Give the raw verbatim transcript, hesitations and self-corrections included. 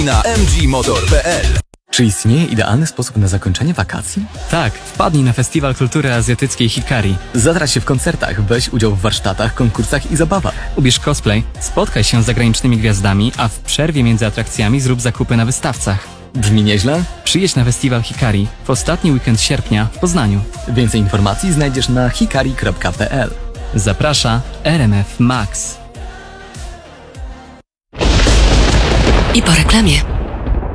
na m g motor kropka p l. Czy istnieje idealny sposób na zakończenie wakacji? Tak, wpadnij na Festiwal Kultury Azjatyckiej Hikari. Zatrać się w koncertach, weź udział w warsztatach, konkursach i zabawach. Ubierz cosplay, spotkaj się z zagranicznymi gwiazdami, a w przerwie między atrakcjami zrób zakupy na wystawcach. Brzmi nieźle? Przyjedź na Festiwal Hikari w ostatni weekend sierpnia w Poznaniu. Więcej informacji znajdziesz na hikari kropka p l. Zaprasza R M F Max. I po reklamie.